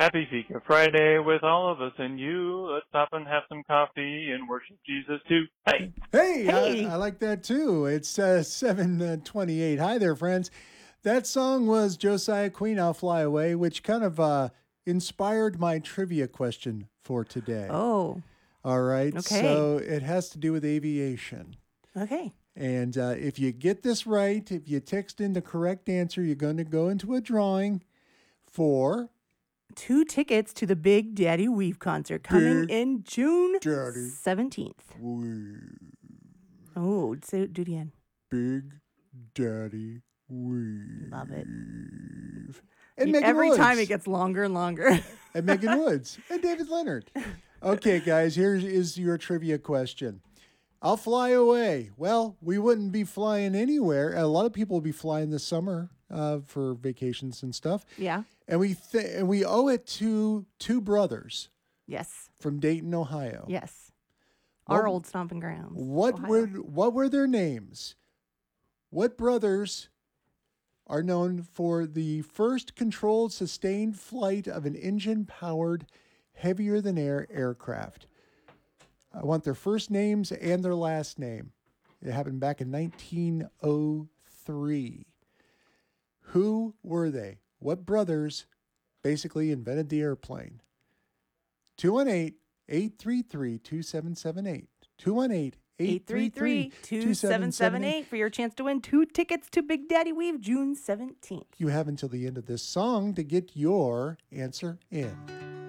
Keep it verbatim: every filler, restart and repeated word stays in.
Happy Fika Friday with all of us and you. Let's stop and have some coffee and worship Jesus too. Hey! Hey, Hey. I, I like that too. It's uh, seven twenty-eight. Hi there, friends. That song was Josiah Queen, I'll Fly Away, which kind of uh, inspired my trivia question for today. Oh, All right. Okay. So it has to do with aviation. okay. And uh, if you get this right, if you text in the correct answer, you're going to go into a drawing for Two tickets to the Big Daddy Weave concert coming Big in June Daddy seventeenth. Weave. Oh, say, do it again. Big Daddy Weave. Love it. And You- Megan Every Woods. time it gets longer and longer. And Megan Woods. And David Leonard. Okay, guys, here is your trivia question. I'll fly away. Well, we wouldn't be flying anywhere. A lot of people will be flying this summer uh, for vacations and stuff. Yeah. And we th- and we owe it to two brothers Yes. from Dayton, Ohio. Yes. Our What- old stomping grounds. What Ohio. were what were their names? What brothers are known for the first controlled sustained flight of an engine-powered heavier than air aircraft? I want their first names and their last name. It happened back in nineteen oh three. Who were they? What brothers basically invented the airplane? two one eight, eight three three, two seven seven eight. two one eight, eight three three, two seven seven eight for your chance to win two tickets to Big Daddy Weave June seventeenth. You have until the end of this song to get your answer in.